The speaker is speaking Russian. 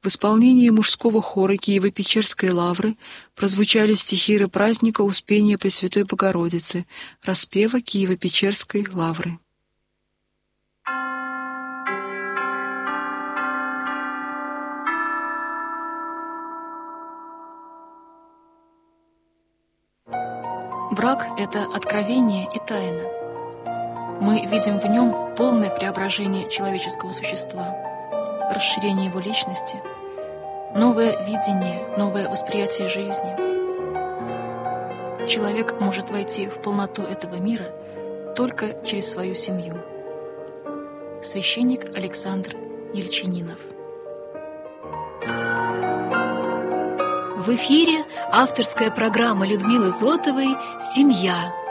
В исполнении мужского хора Киево-Печерской лавры прозвучали стихиры праздника Успения Пресвятой Богородицы, распева Киево-Печерской лавры. Брак — это откровение и тайна. Мы видим в нем полное преображение человеческого существа, расширение его личности, новое видение, новое восприятие жизни. Человек может войти в полноту этого мира только через свою семью. Священник Александр Ельчининов. В эфире авторская программа Людмилы Зотовой «Семья».